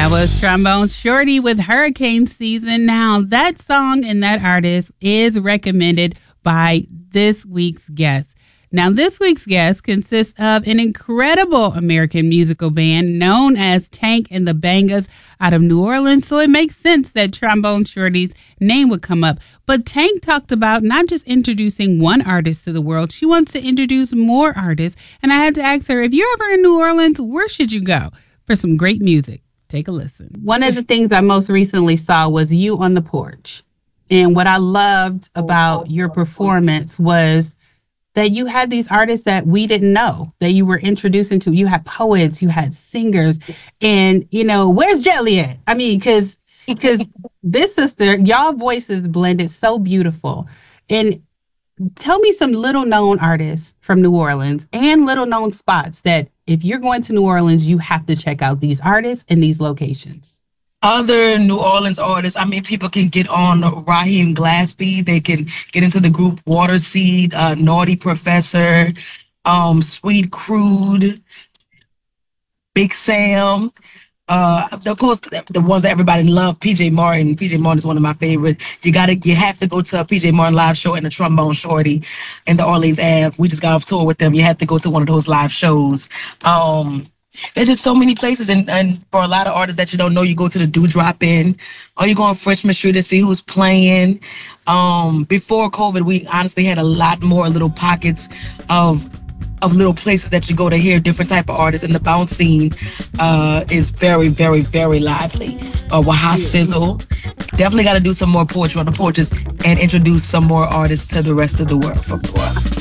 That was Trombone Shorty with Hurricane Season. Now, that song and that artist is recommended by this week's guest. Now, this week's guest consists of an incredible American musical band known as Tank and the Bangas out of New Orleans, so it makes sense that Trombone Shorty's name would come up. But Tank talked about not just introducing one artist to the world, she wants to introduce more artists. And I had to ask her, if you're ever in New Orleans, where should you go for some great music? Take a listen. One of the things I most recently saw was you on the porch. And what I loved about your performance was that you had these artists that we didn't know, that you were introducing to. You had poets, you had singers, and, you know, where's Jelly at? I mean, because this sister, y'all voices blended so beautiful. And tell me some little known artists from New Orleans and little known spots that if you're going to New Orleans, you have to check out these artists and these locations. Other New Orleans artists, I mean, people can get on Raheem Glassby. They can get into the group Waterseed, Naughty Professor, Sweet Crude, Big Sam. Of course, the ones that everybody love, PJ Martin. PJ Martin is one of my favorite. You have to go to a PJ Martin live show and a Trombone Shorty in the Orleans Ave. We just got off tour with them. You have to go to one of those live shows. There's just so many places, and for a lot of artists that you don't know, you go to the Dewdrop Inn, or you go on Frenchman Street to see who's playing. Before COVID, we honestly had a lot more little pockets of little places that you go to hear different type of artists, and the bounce scene is very, very, very lively. Waha Sizzle. Definitely got to do some more poetry on the porches and introduce some more artists to the rest of the world from New Orleans.